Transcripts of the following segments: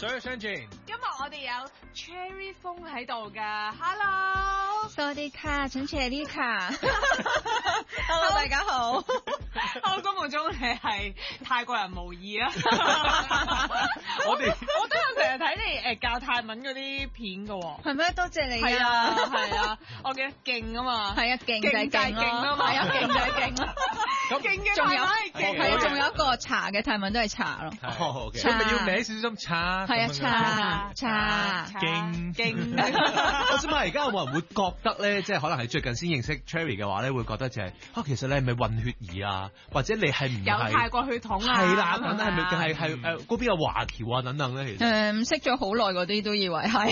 所有相傳， 今日我哋有 Cherry 風喺度噶 ，Hello， สวัสดีค่ะฉันเชอรี่ค่ะ，Hello 大家好。 我心目中你係泰國人無疑啊！ 我哋我都有成日睇你教泰文嗰啲片噶喎。 係咩？多謝你係啊！ 係啊，我記得勁啊嘛。 係啊，勁就係勁咯， 嘛。 係啊，勁就係勁咯。 咁勁嘅仲有係係啊，仲有一個茶嘅泰文都係茶咯。 哦，咁咪要名小心茶。 係啊，茶勁。我想問而家有冇人會覺得咧，即係可能係最近先認識 Cherry 嘅話咧，會覺得就係其實你係咪混血兒啊？或者你係唔係有泰國血統啊？ 係啦，等等係咪係嗰邊有華僑啊等等咧？其實識咗好耐嗰啲都以為係，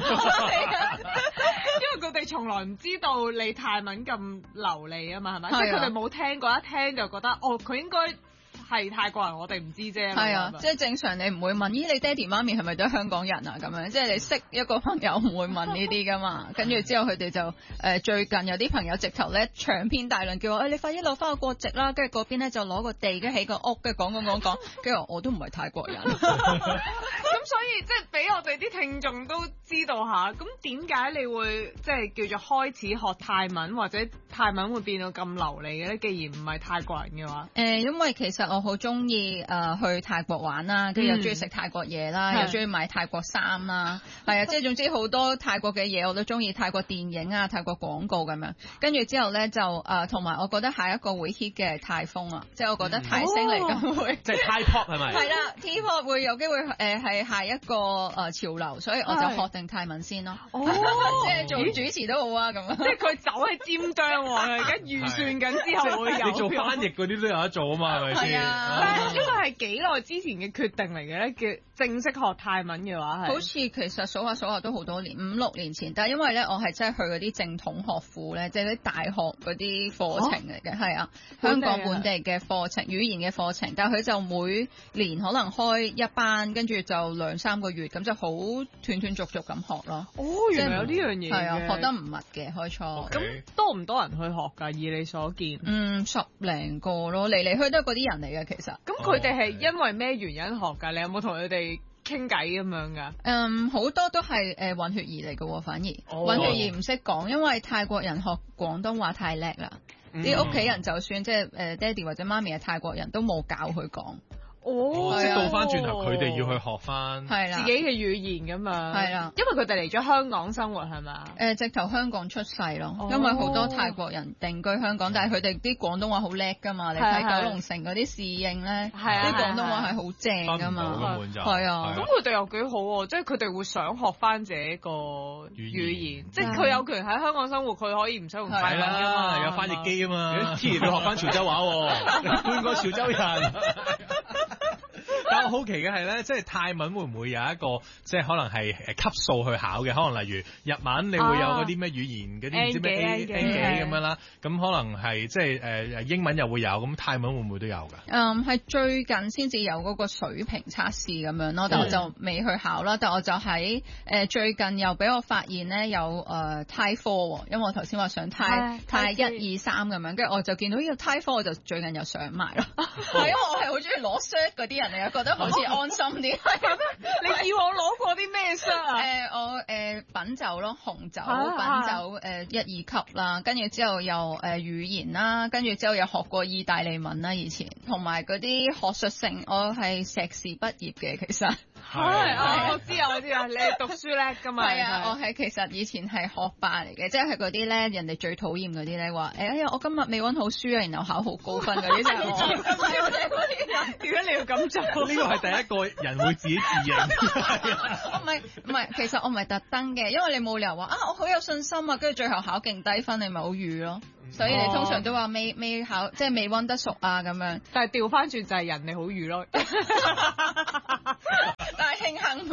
因為佢哋從來唔知道你泰文咁流利啊嘛，係咪？即係佢哋冇聽過，一聽就覺得佢應該係泰國人，我哋唔知啫。 係啊，即係正常你唔會問，咦你爹哋媽咪係咪都係香港人啊？咁樣即係你識一個朋友唔會問呢啲噶嘛。跟住之後佢哋就最近有啲朋友直頭咧長篇大論叫我你快啲攞翻個國籍啦，跟住嗰邊咧就攞個地跟住起個屋，跟住講，跟住我都唔係泰國人。 咁所以即係俾我哋啲聽眾都知道下，咁點解你會即係叫做開始學泰文或者泰文會變到咁流利嘅咧？既然唔係泰國人嘅話， 因為其實我好中意去泰國玩啦，跟住又中意食泰國嘢啦，又中意買泰國衫啦，係啊，即係總之好多泰國嘅嘢我都中意，泰國電影啊、泰國廣告咁樣。跟住之後咧就同埋我覺得下一個會 hit 嘅係泰風啊，即係我覺得泰星嚟緊會， 即係泰 pop 係咪？ 係啦，T-pop 會有機會係下一個潮流，所以我就學定泰文先咯。即係做主持都好啊咁。 即係佢走喺尖端喎，而家預算緊之後會有。 你做翻譯嗰啲都有得做啊嘛，係咪先？ 但係呢個係幾耐之前嘅決定嚟嘅咧？叫正式學泰文嘅話係， 好似其實數下都好多年，5-6年前。但係因為咧，我係真係去嗰啲正統學府咧，即係啲大學嗰啲課程嚟嘅，係啊，香港本地嘅課程、語言嘅課程。但係佢就每年可能開一班，跟住就2-3個月，咁就好斷斷續續咁學咯。 原來有呢樣嘢嘅， 係啊，學得唔密嘅開初。 咁多唔多人去學㗎？以你所見 ，10零個咯，嚟嚟去都係嗰啲人嚟嘅其實。 咁佢哋係因為咩原因學㗎？你有冇同佢哋傾偈咁樣㗎？ 好多都係混血兒嚟嘅喎，反而混血兒唔識講，因為泰國人學廣東話太叻啦，啲屋企人就算即係爹哋或者媽咪係泰國人都冇教佢講。 即係倒翻轉頭，佢哋要去學翻自己嘅語言㗎嘛。係啦，因為佢哋嚟咗香港生活係嘛？ 直頭香港出世咯，因為好多泰國人定居香港，但係佢哋啲廣東話好叻㗎嘛。你睇九龍城嗰啲侍應咧，啲廣東話係好正㗎嘛。係啊， 咁佢哋又幾好喎，即係佢哋會想學翻自己個語言，即係佢有權喺香港生活，佢可以唔使用泰文㗎嘛， 有翻譯機啊嘛。之前你學翻潮州話喎，你半個潮州人。但我好奇嘅係咧，即係泰文會唔會有一個即係可能係級數去考嘅？可能例如日文，你會有嗰啲咩語言嗰啲唔知咩 A 幾咁樣啦。咁可能係即係英文又會有，咁泰文會唔會都有㗎？ 係最近先至有嗰個水平測試咁樣咯，但我就未去考啦。但我就喺最近又俾我發現咧有泰科喎，因為我頭先話上泰1、2、3咁樣，跟住我就見到呢個泰科，我就最近又上埋咯。係因為我係好中意攞 cert 嗰啲人嚟，覺得好似安心啲。 你以往攞過啲咩 cert 啊？ 我品酒咯，紅酒品酒1、2級啦，跟住之後又語言啦，跟住之後又學過意大利文啦，以前同埋嗰啲學術性，我係碩士畢業嘅其實。 我知啊，你係讀書叻㗎嘛？ 係啊，我係其實以前係學霸嚟嘅，即係嗰啲咧人哋最討厭嗰啲咧話哎呀我今日未溫好書啊，然後考好高分嗰啲就係我。 點解你要咁做？ 呢個係第一個人會自己自認。 唔係，其實我唔係特登嘅，因為你冇理由話我好有信心啊，跟住最後考勁低分，你咪好瘀咯。所以你通常都話未考，即係未溫得熟啊咁樣。 但係調翻轉就係人哋好瘀咯。 但係慶幸啲同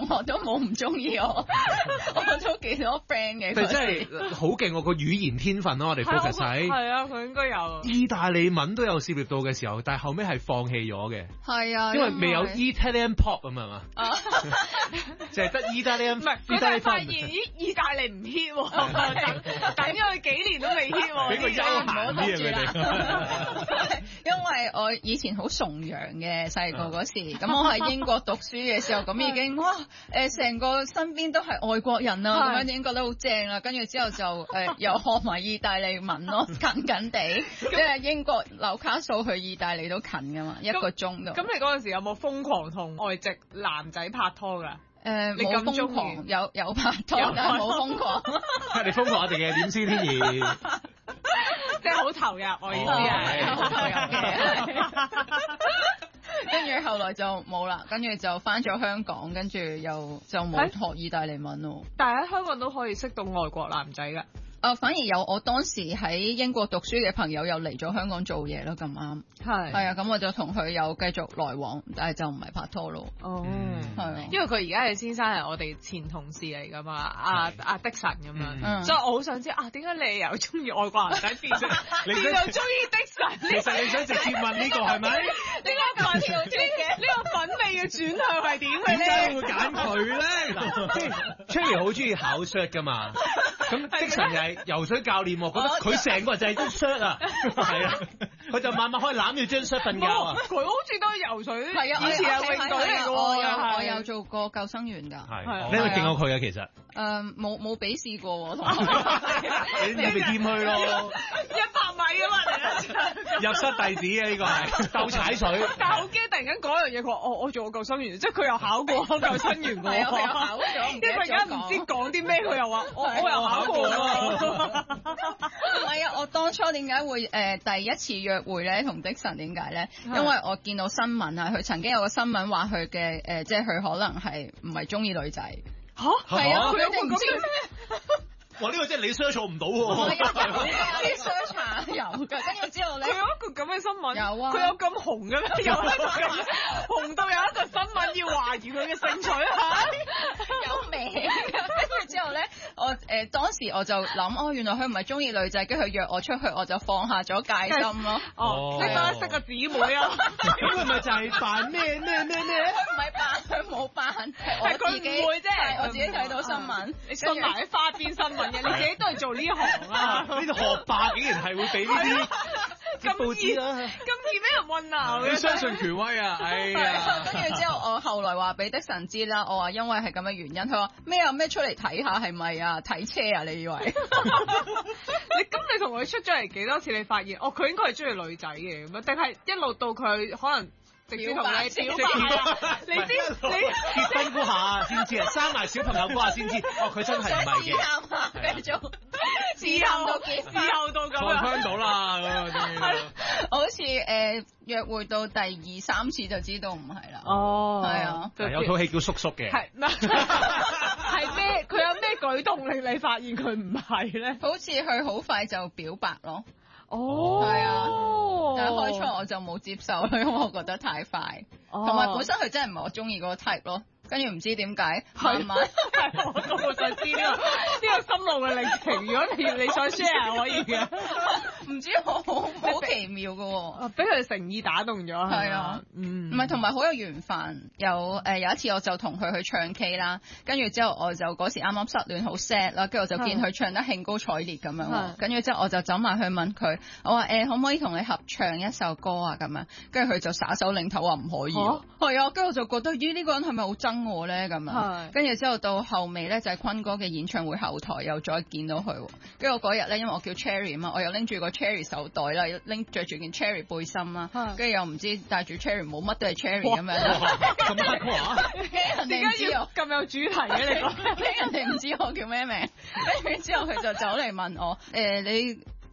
同學都冇唔中意我，我都幾多 friend 嘅。 但真係好勁喎，個語言天分咯，我哋 focus 喺。 係啊，佢應該有。 意大利文都有涉獵到嘅時候，但係後尾係放棄咗嘅。 係啊， 因為未有 Italian pop 啊嘛，淨係得 Italian。 唔係，佢哋發現意大利唔 hit 喎，等咗佢幾年都未 hit 喎。 俾個休閒啲啊佢哋。 因為我以前好崇洋嘅細個嗰時，咁我喺英國讀書嘅時候，咁已經哇成個身邊都係外國人啦，咁樣已經覺得好正啦。跟住之後就又學埋意大利文咯，近近地，即係英國紐卡素去意大利都近㗎嘛，1個鐘度。 咁你嗰陣時有冇瘋狂同外籍男仔拍拖㗎？ 你咁瘋狂，有拍拖，但係冇瘋狂。 你瘋狂我哋嘅點先天然。 即係好投入，我意思係好投入嘅。 跟住後來就冇啦，跟住就翻咗香港，跟住又就冇學意大利文咯。 但係喺香港都可以識到外國男仔㗎。 反而有我當時喺英國讀書嘅朋友又嚟咗香港做嘢咯，咁啱。係啊，咁我就同佢有繼續來往，但係就唔係拍拖咯。 哦， 係啊， 因為佢而家嘅先生係我哋前同事嚟㗎嘛，阿的神咁樣，所以我好想知點解你又中意外國男仔，變又中意的神？ 其實你想直接問呢個係咪？ 呢個品味嘅轉向係點嘅咧？ 點解會揀佢咧？Cherry 好中意考 shirt 㗎嘛，咁的神又係游水教練，覺得佢成個人就係張 shirt 啊，係啊，佢就晚晚可以攬住張 shirt 瞓覺啊。 佢好似都係游水， 係啊， 以前係泳隊嚟嘅喎， 我有做過救生員㗎。 係，你係咪勁過佢啊？其實冇比試過喎， 你咪謙虛咯。 100米啊嘛， 入室弟子啊，呢個係鬥踩水。 但係好驚突然間講一樣嘢，佢話我做過救生員，即係佢又考過救生員㗎喎。 係考咗， 因為佢而家唔知講啲咩，佢又話我又考過喎。 唔係啊，我當初點解會第一次約會咧同的神點解咧？因為我見到新聞啊，佢曾經有個新聞話佢嘅即係佢可能係唔係中意女仔。 嚇？ 係啊，佢有哋唔知咩？ 哇！呢個真係你 search 唔到喎。 啲 search 下有㗎，跟住之後咧， 佢有一個咁嘅新聞。 有啊。 佢有咁紅嘅咩？有一個咁紅到有一個新聞要懷疑佢嘅性取向。 有名。跟住之後咧，我當時我就諗，原來佢唔係中意女仔，跟住佢約我出去，我就放下咗戒心咯。 你想識個姊妹啊？ 咁佢咪就係扮咩？佢唔係扮，佢冇扮，係佢唔會啫。 我自己睇到新聞， 你信埋啲花邊新聞嘅，你自己都係做呢行啊！ 呢啲學霸竟然係會俾呢啲報紙啦， 咁易俾人混淆嘅。 你相信權威啊？哎呀！ 跟住之後，我後來話俾的神知啦，我話因為係咁嘅原因，佢話咩啊？咩出嚟睇下係咪啊？睇車啊？你以為？ 你同佢出咗嚟幾多次？你發現佢應該係中意女仔嘅咁樣，定係一路到佢可能直接同你表白？你知你結婚嗰下先知啊，生埋小朋友嗰下先知，佢真係唔係嘅。 繼續之後到結婚，之後到咁樣。 翻到啦我好似約會到第2、3次就知道唔係啦。 哦， 係啊， 有套戲叫叔叔嘅。 係咩？佢有咩舉動令你發現佢唔係咧？ 好似佢好快就表白咯。 哦， 係啊，但係開初我就冇接受，因為我覺得太快，同埋本身佢真係唔係我中意嗰個 type 咯。跟住唔知點解，慢慢我都好想知呢個心路嘅歷程。如果你想 share 可以嘅， 唔知好奇妙嘅喎， 俾佢誠意打動咗。 係啊，唔係同埋好有緣分。有一次我就同佢去唱 K 啦，跟住之後我就嗰時啱啱失戀好 sad 啦，跟住我就見佢唱得興高采烈咁樣，跟住之後我就走埋去問佢，我話可唔可以同你合唱一首歌啊咁樣，跟住佢就耍手擰頭話唔可以。係啊，跟住我就覺得呢個人係咪好憎我咧咁啊？跟住之後到後尾咧就係坤哥嘅演唱會後台又再見到佢，跟住我嗰日咧因為我叫 Cherry 啊嘛，我又拎住個 Cherry 手袋啦，拎着住件 Cherry 背心啦，跟住又唔知戴住 Cherry 帽乜都係 Cherry 咁樣。 咁黑話？ 點解要咁有主題嘅你講？ 人哋唔知我叫咩名，跟住之後佢就走嚟問我你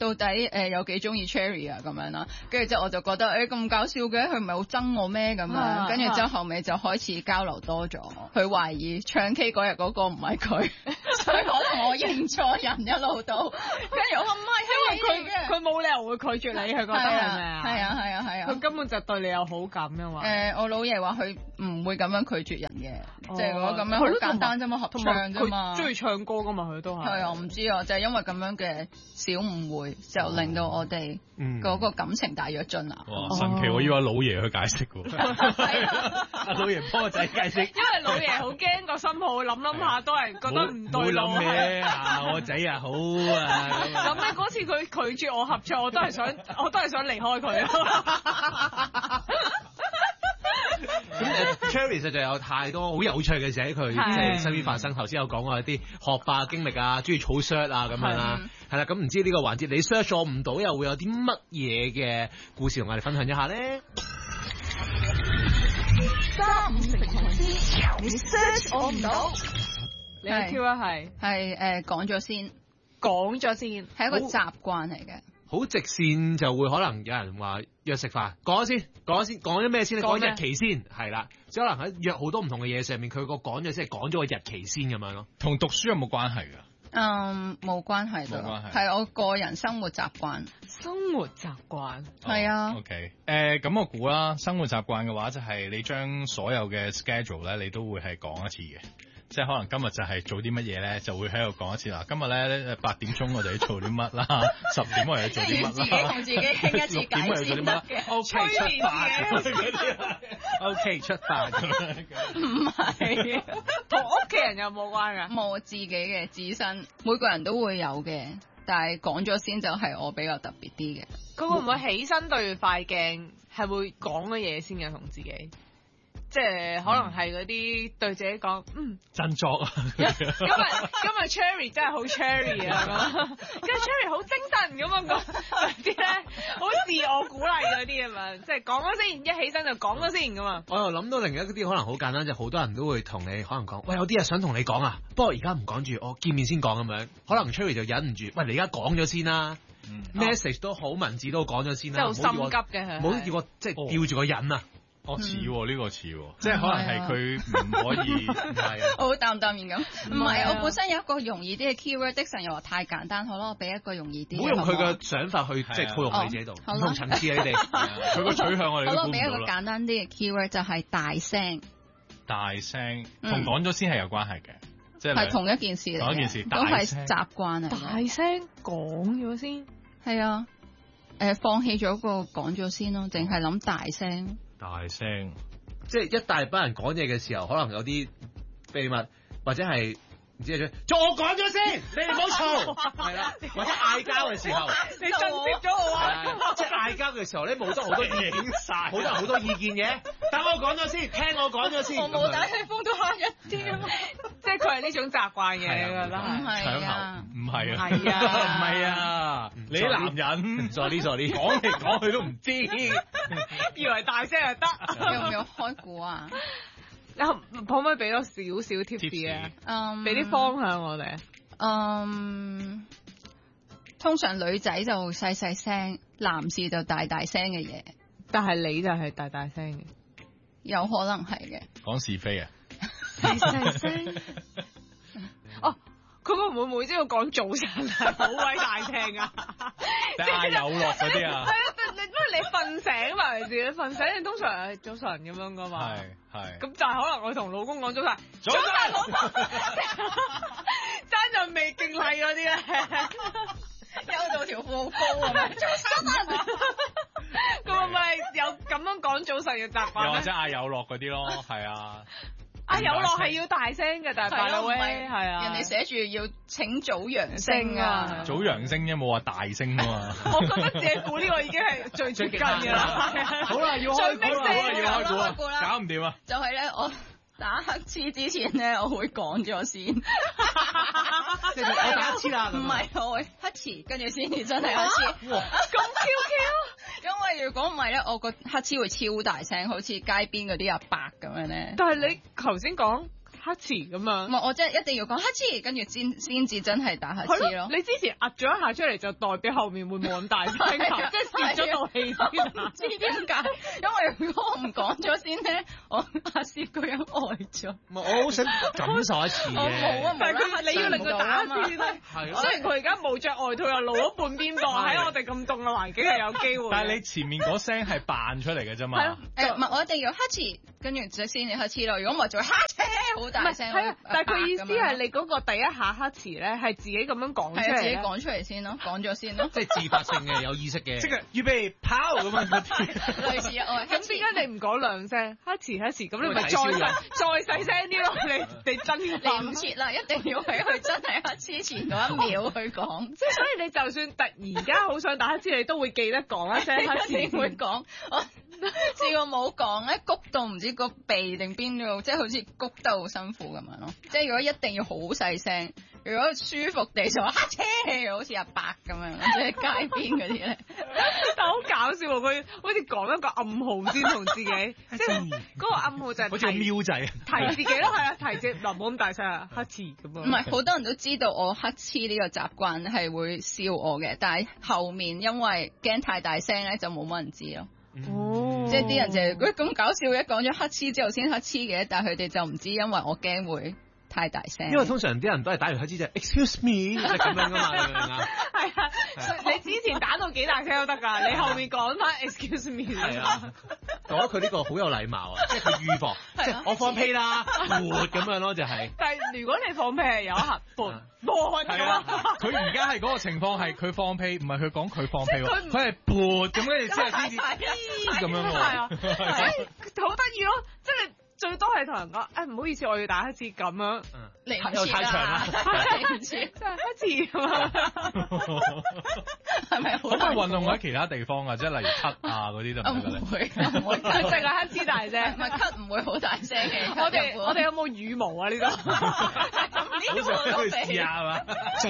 到底有幾中意 Cherry 啊咁樣啦，跟住之後我就覺得咁搞笑嘅，佢唔係好憎我咩咁樣，跟住之後後尾就開始交流多咗，佢懷疑唱 K 嗰日嗰個唔係佢，所以可能我認錯人一路到，跟住我話唔係， 因為佢冇理由會拒絕你，佢覺得係咪啊？ 係啊， 佢根本就對你有好感㗎嘛。 我老爺話佢唔會咁樣拒絕人嘅，即係如果咁樣好簡單啫嘛，合唱啫嘛。 佢中意唱歌㗎嘛，佢都係。 係啊，我唔知啊，就係因為咁樣嘅小誤會，就令到我哋嗰個感情大躍進啊！ 哇，神奇！我以為老爺去解釋喎，阿老爺幫個仔解釋。 因為老爺好驚個新抱諗下都係覺得唔對路。 冇諗咩啊！我仔啊好啊！ 咁咧嗰次佢拒絕我合唱，我都係想離開佢。 咁 Cherry 實在有太多好有趣嘅事喺佢即係身邊發生。頭先有講過一啲學霸經歷啊，中意儲 shirt 啊咁樣啦，係啦。咁唔知呢個環節你 search 我唔到，又會有啲乜嘢嘅故事同我哋分享一下咧 ？3、5成長師，你 search 我唔到。 你嘅 Q 係講咗先，係一個習慣嚟嘅。 好直線就會可能有人話約食飯，講咗咩先？你講日期先，係啦，即可能喺約好多唔同嘅嘢上面，佢個講咗先係講咗個日期先咁樣咯。 同讀書有冇關係㗎？ 冇關係㗎，係我個人生活習慣。係啊。 OK，咁我估啦，生活習慣嘅話就係你將所有嘅 schedule 咧，你都會係講一次嘅。即係可能今日就係做啲乜嘢咧，就會喺度講一次啦。今日咧8點鐘我哋要做啲乜啦，10點我哋要做啲乜啦。 自己同自己傾一次偈先得嘅。 OK 出發咁樣。 唔係， 同屋企人有冇關㗎？ 冇，自己嘅自身，每個人都會有嘅，但係講咗先就係我比較特別啲嘅。 佢會唔會起身對住塊鏡係會講嘅嘢先嘅同自己？即係可能係嗰啲對自己講， 振作啊！ 今日 Cherry 真係好 Cherry 啊咁，跟住 Cherry 好精神咁啊嗰啲咧，好自我鼓勵嗰啲啊嘛，即係講咗先，一起身就講咗先咁啊。 我又諗到另一啲可能好簡單，就好多人都會同你可能講，喂，有啲嘢想同你講啊，不過而家唔講住，我見面先講咁樣。可能 Cherry 就忍唔住，喂，你而家講咗先啦，message 都好，文字都講咗先啦， 即係好心急嘅佢， 唔好叫我即係吊住個人啊。 似喎，呢個似喎，即係可能係佢唔可以，唔係啊， 我好淡然咁。唔係，我本身有一個容易啲嘅 keyword，的神又話太簡單，好啦，我俾一個容易啲。 唔好用佢嘅想法去即係套用你自己度，唔同層次啊你哋。 佢個取向我哋都估唔到啦。 好啦，俾一個簡單啲嘅 keyword 就係大聲。 大聲同講咗先係有關係嘅，即係同一件事嚟嘅， 同一件事， 都係習慣嚟。 大聲講咗先，係啊，放棄咗個講咗先咯，淨係諗大聲。 大聲， 即係一大班人講嘢嘅時候，可能有啲秘密，或者係唔知係做我講咗先，你哋唔好嘈，係啦，或者嗌交嘅時候， 你震懾咗我啊！ 即係嗌交嘅時候咧，冇得好多意見晒，好多意見嘅，等我講咗先，聽我講咗先。 我冇打氣風都嚇一啲啊！ 即係佢係呢種習慣嘅，你覺得唔係啊？ 唔係啊？ 係啊？ 唔係啊？你啲男人 ，sorry， 講嚟講去都唔知， 以為大聲就得。 有唔有開估啊？ 可唔可以俾多少少 tips 啊？俾啲方向我哋。 通常女仔就細細聲，男士就大大聲嘅嘢。 但係你就係大大聲嘅， 有可能係嘅。 講是非啊？ 細細聲。哦。佢會唔會每朝要講早晨係好鬼大聲啊？ 即係有落嗰啲啊？ 係啊，你瞓醒嘛？你自己瞓醒，你通常係早晨咁樣噶嘛？ 係。咁就係可能我同老公講早晨，早晨老公，爭就未勁麗嗰啲咧， 休到條褲高啊！早晨， 佢會唔會有咁樣講早晨嘅習慣咧？ 又或者嗌有落嗰啲咯，係啊。 有落係要大聲嘅，但係大威係啊！ 人哋寫住要請早揚聲啊！ 早揚聲啫，冇話大聲啊嘛！ 我覺得借估呢個已經係最接近嘅啦。 好啦，要開估啦， 要開估啦，搞唔掂啊！ 就係咧，我打乞嗤之前咧，我會講咗先。 即係我打乞嗤啦， 唔係我會乞嗤，跟住先至真係乞嗤。 哇！咁 Q， 因為如果唔係咧，我個乞嗤會超大聲，好似街邊嗰啲阿伯咁樣咧。 但係你頭先講乞嗤咁樣。 唔係，我真係一定要講乞嗤，跟住先至真係打乞嗤咯。 你之前噏咗一下出嚟，就代表後面會冇咁大聲，即係泄咗道氣先。 唔知點解，因為如果我唔講咗先咧，我阿攝個人呆咗。 唔係，我好想感受一次嘅。 我冇啊， 但係佢你要令佢打一次咧。 係雖然佢而家冇着外套，又露咗半邊膊，喺我哋咁凍嘅環境係有機會。 但係你前面嗰聲係扮出嚟嘅啫嘛。 係咯，唔係我一定要乞嗤，跟住先至乞嗤咯。如果唔係就會乞嗤好大聲。 係啊，但係佢意思係你嗰個第一下乞嗤咧，係自己咁樣講出嚟， 自己講出嚟先咯，講咗先咯。 即係自發性嘅，有意識嘅。即係預備跑咁樣嗰啲。 類似啊， 咁點解你唔講兩聲乞嗤，咁你咪再細聲啲咯？你真嚟唔切啦，一定要喺佢真係乞嗤前嗰一秒去講。 即係所以你就算突然間好想打乞嗤，你都會記得講一聲乞嗤。 一定會講。我試過冇講咧，谷到唔知個鼻定邊度，即係好似谷得好辛苦咁樣咯。即係如果一定要好細聲，如果舒服地就話乞嗤，好似阿伯咁樣，即係街邊嗰啲咧。 但好搞笑喎，佢好似講一個暗號先同自己，即係嗰個暗號就係好似個喵仔提自己咯，係啊，提自己嗱，唔好咁大聲啊，乞嗤咁樣。 唔係，好多人都知道我乞嗤呢個習慣係會笑我嘅，但係後面因為驚太大聲咧，就冇乜人知咯。 哦， 即係啲人就係咁搞笑，一講咗乞嗤之後先乞嗤嘅，但係佢哋就唔知，因為我驚會太大聲。 因為通常啲人都係打完乞嗤就 excuse me 就咁樣噶嘛，你明唔明啊？ 係啊，你之前打到幾大聲都得㗎，你後面講翻 excuse me。 係啊，我覺得佢呢個好有禮貌啊，即係佢預防，即係我放屁啦，活咁樣咯，就係。但係如果你放屁係有一下撥係啊，佢而家係嗰個情況係佢放屁，唔係佢講佢放屁喎，佢係撥咁跟住之後先至咁樣喎。係啊， 好得意咯，即係。最多係同人講，唔好意思，我要打乞嗤咁樣， 又太長啦， 嚟唔切， 真係乞嗤咁啊！ 係咪好？ 可唔可以運用喺其他地方啊？即係例如咳啊嗰啲都唔得唔會， 淨係乞嗤大聲， 唔係咳唔會好大聲嘅。 我哋有冇羽毛啊？呢個好想去試下係嘛？